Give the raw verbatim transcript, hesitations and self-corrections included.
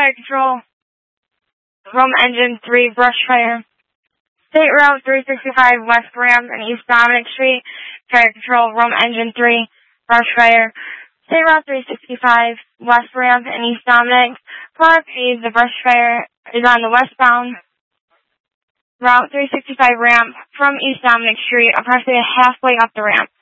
Fire Control, Rome Engine three, brush fire. State Route three sixty-five, West Ramp and East Dominic Street, Fire Control, Rome Engine three, brush fire. State Route three sixty-five, West Ramp and East Dominic. Car P, the brush fire is on the westbound Route three sixty-five ramp from East Dominic Street, approximately halfway up the ramp.